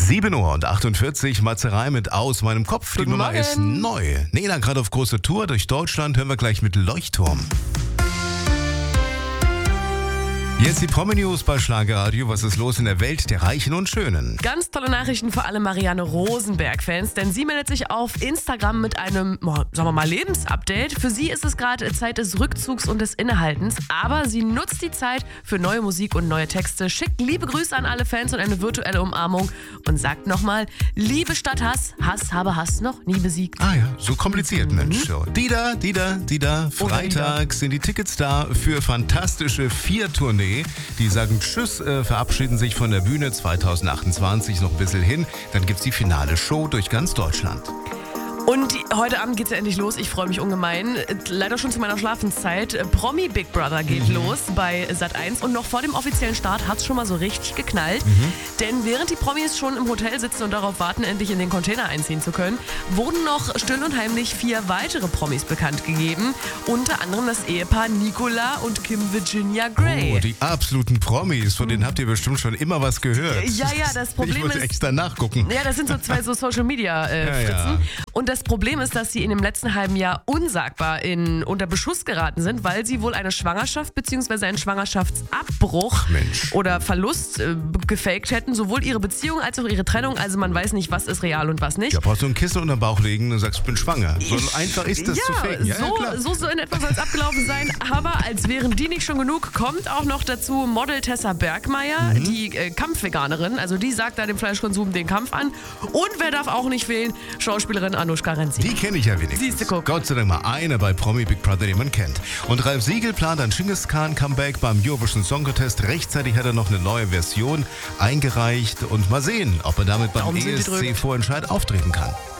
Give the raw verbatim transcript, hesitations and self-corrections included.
sieben Uhr und achtundvierzig, Matzerei mit Aus meinem Kopf. Die Guten Nummer Morgen. ist neu. Nena gerade auf große Tour durch Deutschland. Hören wir gleich mit Leuchtturm. Jetzt die Promi-News bei Schlagerradio. Was ist los in der Welt der Reichen und Schönen? Ganz tolle Nachrichten für alle Marianne Rosenberg-Fans, denn sie meldet sich auf Instagram mit einem, oh, sagen wir mal, Lebensupdate. Für sie ist es gerade Zeit des Rückzugs und des Innehaltens, aber sie nutzt die Zeit für neue Musik und neue Texte, schickt liebe Grüße an alle Fans und eine virtuelle Umarmung und sagt nochmal, Liebe statt Hass, Hass habe Hass noch nie besiegt. Ah ja, so kompliziert, Mensch. So. Die da, die da, die da. Freitag sind die Tickets da für fantastische vier-Tournee. Die sagen Tschüss, äh, verabschieden sich von der Bühne zwanzig achtundzwanzig, noch ein bisschen hin. Dann gibt's die finale Show durch ganz Deutschland. Und die, heute Abend geht's ja endlich los. Ich freue mich ungemein. Leider schon zu meiner Schlafenszeit. Promi Big Brother geht mhm. los bei Sat eins. Und noch vor dem offiziellen Start hat's schon mal so richtig geknallt. Mhm. Denn während die Promis schon im Hotel sitzen und darauf warten, endlich in den Container einziehen zu können, wurden noch still und heimlich vier weitere Promis bekannt gegeben. Unter anderem das Ehepaar Nicola und Kim Virginia Gray. Oh, die absoluten Promis. Von denen habt ihr bestimmt schon immer was gehört. Ja, ja, das Problem ich muss ist... extra nachgucken. Ja, das sind so zwei so Social-Media-Fritzen. Ja, ja. Und das Problem ist, dass sie in dem letzten halben Jahr unsagbar in, unter Beschuss geraten sind, weil sie wohl eine Schwangerschaft bzw. einen Schwangerschaftsabbruch Mensch. oder Verlust äh, gefaked hätten. Sowohl ihre Beziehung als auch ihre Trennung. Also man weiß nicht, was ist real und was nicht. Ja, brauchst du ein Kissen unter den Bauch legen und sagst, ich bin schwanger. So Ich- einfach ist das ja, zu faken. Ja, so, ja, klar. so, so in etwa soll es abgelaufen sein. Aber als wären die nicht schon genug, kommt auch noch dazu Model Tessa Bergmeier, Mhm. die äh, Kampfveganerin. Also die sagt da dem Fleischkonsum den Kampf an. Und wer darf auch nicht fehlen? Schauspielerin Anushka Renzi. Die kenne ich ja wenigstens. Siehste, guck. Gott sei Dank mal eine bei Promi Big Brother, den man kennt. Und Ralf Siegel plant ein Genghis Khan Comeback beim Eurovision Song Contest. Rechtzeitig hat er noch eine neue Version eingereicht. Und mal sehen, ob er damit beim Daumen sind E S C gedrückt. Vorentscheid auftreten kann.